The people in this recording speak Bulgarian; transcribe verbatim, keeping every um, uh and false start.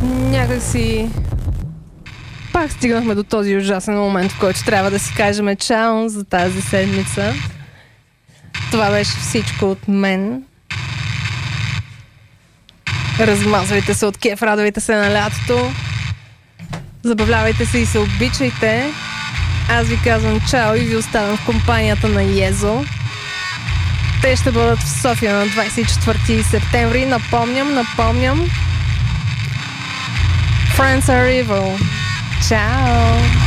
Някак си пак стигнахме до този ужасен момент, в който трябва да си кажем чао за тази седмица. Това беше всичко от мен. Размазвайте се от кеф, радвайте се на лятото. Забавлявайте се и се обичайте. Аз ви казвам чао и ви оставям в компанията на Езо. Те ще бъдат в София на двадесет и четвърти септември. Напомням, напомням. Friends are evil. Ciao.